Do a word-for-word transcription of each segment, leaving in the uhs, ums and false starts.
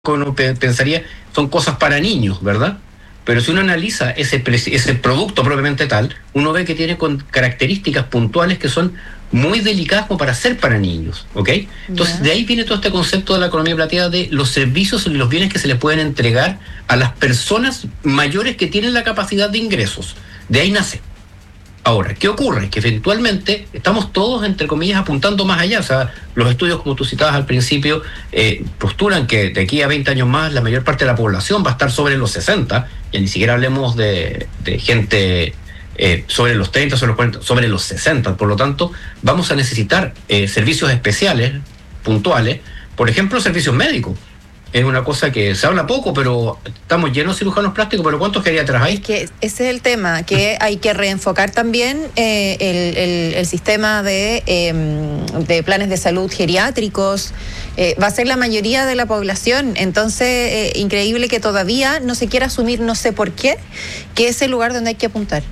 uno pensaría son cosas para niños, ¿verdad? Pero si uno analiza ese, ese producto propiamente tal, uno ve que tiene con características puntuales que son muy delicadas como para ser para niños, ¿ok? Entonces, yeah. de ahí viene todo este concepto de la economía plateada, de los servicios y los bienes que se les pueden entregar a las personas mayores que tienen la capacidad de ingresos. De ahí nace. Ahora, ¿qué ocurre? Que eventualmente estamos todos, entre comillas, apuntando más allá. O sea, los estudios, como tú citabas al principio, eh, postulan que de aquí a veinte años más la mayor parte de la población va a estar sobre los sesenta, y ni siquiera hablemos de, de gente eh, sobre los treinta, sobre los cuarenta, sobre los sesenta. Por lo tanto, vamos a necesitar eh, servicios especiales, puntuales, por ejemplo, servicios médicos. Es una cosa que se habla poco, pero estamos llenos de cirujanos plásticos, pero ¿cuántos geriatras hay? Es que ese es el tema, que hay que reenfocar también eh, el, el, el sistema de, eh, de planes de salud geriátricos. Eh, va a ser la mayoría de la población, entonces eh, increíble que todavía no se quiera asumir, no sé por qué, que es el lugar donde hay que apuntar.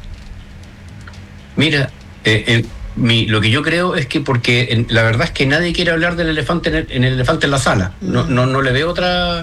Mira, eh, eh, Mi, lo que yo creo es que porque en, la verdad es que nadie quiere hablar del elefante en el, en el elefante en la sala. No, no, no le veo otra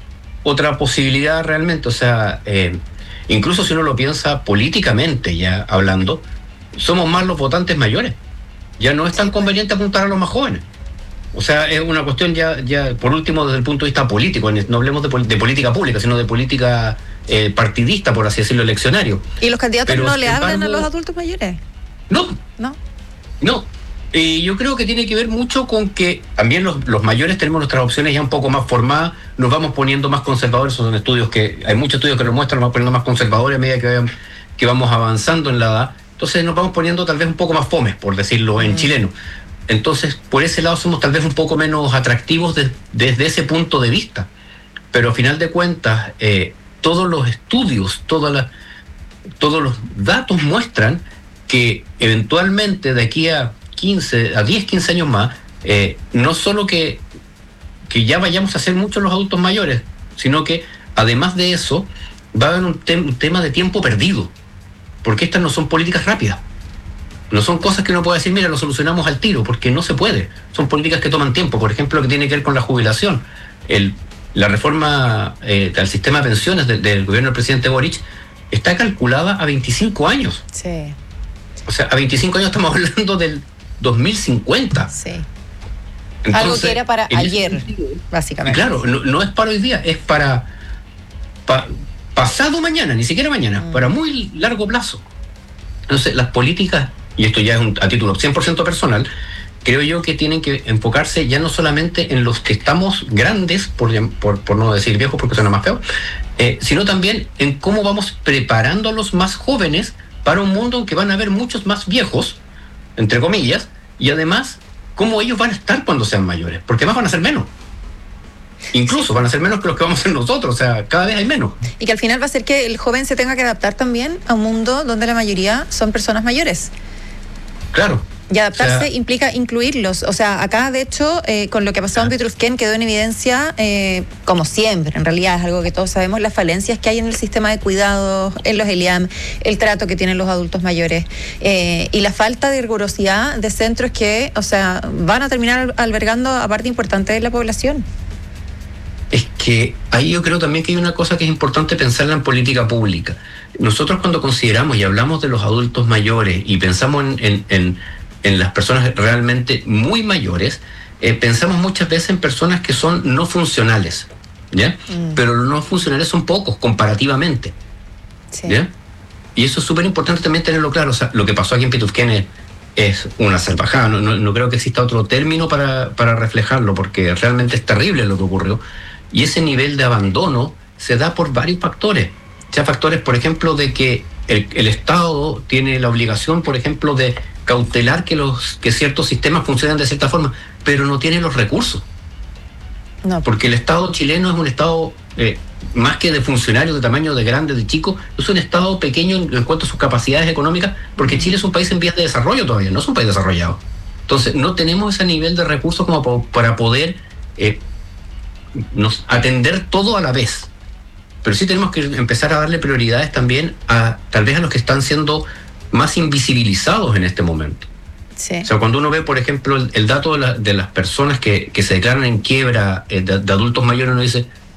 otra posibilidad realmente. O sea, eh, incluso si uno lo piensa políticamente ya hablando, somos más los votantes mayores. Ya no es tan conveniente apuntar a los más jóvenes. O sea, es una cuestión ya, ya por último, desde el punto de vista político. No hablemos de, de política pública, sino de política eh, partidista, por así decirlo, eleccionario. ¿Y los candidatos Pero, no le embargo, hablan a los adultos mayores? No. No. No, eh, yo creo que tiene que ver mucho con que también los, los mayores tenemos nuestras opciones ya un poco más formadas, nos vamos poniendo más conservadores. Son estudios que, hay muchos estudios que lo muestran, nos vamos poniendo más conservadores a medida que, vayan, que vamos avanzando en la edad. Entonces nos vamos poniendo tal vez un poco más fomes, por decirlo en mm. chileno. Entonces, por ese lado somos tal vez un poco menos atractivos de, desde ese punto de vista. Pero a final de cuentas, eh, todos los estudios, todas las, todos los datos muestran que eventualmente de aquí a quince, a diez, quince años más, eh, no solo que, que ya vayamos a ser muchos los adultos mayores, sino que además de eso va a haber un, te- un tema de tiempo perdido, porque estas no son políticas rápidas, no son cosas que uno pueda decir, mira, lo solucionamos al tiro, porque no se puede, son políticas que toman tiempo. Por ejemplo, lo que tiene que ver con la jubilación, el, la reforma eh, al sistema de pensiones de, del gobierno del presidente Boric está calculada a veinticinco años. Sí. O sea, a veinticinco años estamos hablando del dos mil cincuenta. Sí. Entonces, algo que era para ayer, sentido, básicamente. Claro, no, no es para hoy día, es para pa, pasado mañana, ni siquiera mañana, mm. para muy largo plazo. Entonces, las políticas, y esto ya es un, a título cien por ciento personal, creo yo que tienen que enfocarse ya no solamente en los que estamos grandes, por, por, por no decir viejos porque suena más feo, eh, sino también en cómo vamos preparando a los más jóvenes para un mundo en que van a haber muchos más viejos, entre comillas, y además, cómo ellos van a estar cuando sean mayores, porque más van a ser menos. Incluso van a ser menos que los que vamos a ser nosotros, o sea, cada vez hay menos. Y que al final va a ser que el joven se tenga que adaptar también a un mundo donde la mayoría son personas mayores. Claro. Y adaptarse, o sea, implica incluirlos. O sea, acá, de hecho, eh, con lo que pasó en Petrusquén quedó en evidencia, eh, como siempre, en realidad es algo que todos sabemos, las falencias que hay en el sistema de cuidados, en los ELIAM, el trato que tienen los adultos mayores, eh, y la falta de rigurosidad de centros que, o sea, van a terminar albergando a parte importante de la población. Es que ahí yo creo también que hay una cosa que es importante pensarla en política pública. Nosotros cuando consideramos y hablamos de los adultos mayores y pensamos en... en, en en las personas realmente muy mayores, eh, pensamos muchas veces en personas que son no funcionales, ¿ya? Mm. Pero los no funcionales son pocos comparativamente, sí. ¿Ya? Y eso es súper importante también tenerlo claro. O sea, lo que pasó aquí en Petrusquén es, es una salvajada, no, no, no creo que exista otro término para, para reflejarlo, porque realmente es terrible lo que ocurrió, y ese nivel de abandono se da por varios factores. O sea, factores, por ejemplo, de que el, el Estado tiene la obligación, por ejemplo, de cautelar que los que ciertos sistemas funcionan de cierta forma, pero no tiene los recursos. No. Porque el Estado chileno es un Estado, eh, más que de funcionarios de tamaño de grande, de chico, es un Estado pequeño en, en cuanto a sus capacidades económicas, porque Chile es un país en vías de desarrollo todavía, no es un país desarrollado. Entonces, no tenemos ese nivel de recursos como po- para poder eh, nos atender todo a la vez. Pero sí tenemos que empezar a darle prioridades también a, tal vez a los que están siendo más invisibilizados en este momento. Sí. O sea, cuando uno ve, por ejemplo, el, el dato de, la, de las personas que, que se declaran en quiebra eh, de, de adultos mayores, uno dice,